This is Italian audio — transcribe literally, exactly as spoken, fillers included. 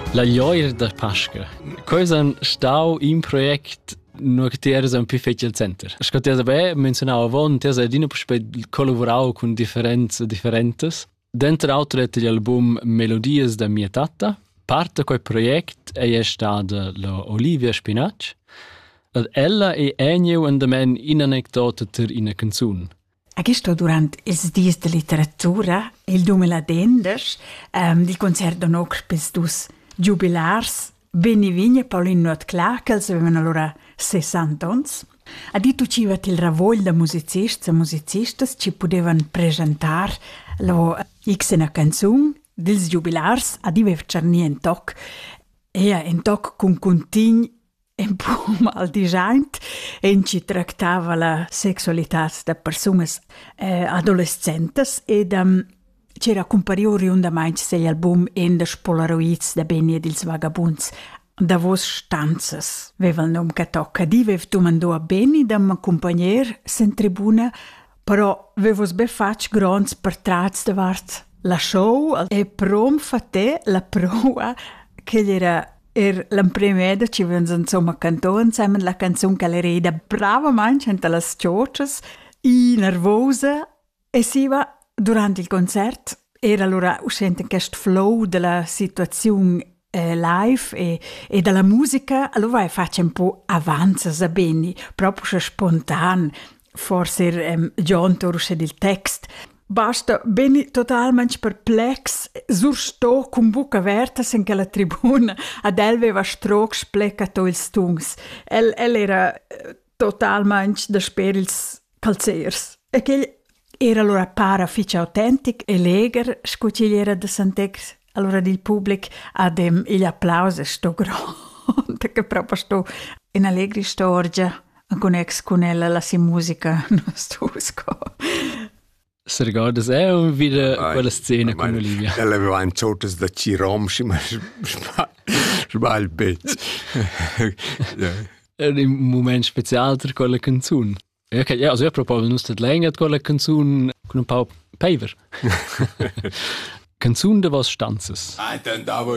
La Gioia da Pasca. Questo è un stau in progetto no che era un più facile center. Sco te sabe menzionavo avon te sa dina per collaborare con differenze differentes. Dentro altro l'album Melodies da mia tata. Parte quel progetto è stata la Olivia Spinac. Ed ella è egno andamen in anecdota ter in a canzun. Questo durante ils dies de literatura, il duemiladens, um, il concerto nocr pes dus jubilars, Beni Vigna, Paulin Not Clacels, avevano allora sessanta anni. A dito ci va il ravoglio da musicisti e musicistas, ci potevano presentare lo X una canzone dels jubilars, a di avevo cerni in toc, e in toc con contigni un po' mal design, e ci trattava la sessualità da persone eh, adolescenti, e um, c'era compariori un da mai degli album in des Polaroids da Beni e dels Vagabunds da vos stanzas. Veva il nome che tocca. Di vev domandò a Beni da m'accompagner sen tribuna, però vevos be fac grons portrats davart la show e prom fate la prova che era er l'impremeda ci vens insomma cantò insieme la canzone che le reda brava manch ente las ciocias i nervosa e si va durante il concerto. Era allora uscente questo flow della situazione eh, live e, e della musica, allora faccio un po' avanza a Beni, proprio spontaneo, forse ehm, giunto del testo. Basta, Beni totalmente perplex, sursto con bocca aperta sen che la tribuna ad el aveva stroc spleccato il stungs. El, el era eh, totalmente da sperils calzers. E che era allora para ficha autentic e leger, scucigliera de Santex, allora il pubblic ad um, gli applausi sto grande, che proprio sto in allegri storgia, con ex con ella la si musica non sto sco. Se ricordas è un video quella scena con Olivia. Ella aveva un ciotas da ciromsci, ma sbagli pezzo. È un momento speciale per quella canzone. Okay, ja, also ich probiere nur die Länge con la canzone con un po' paver. Canzone de vos stanzas. Ah,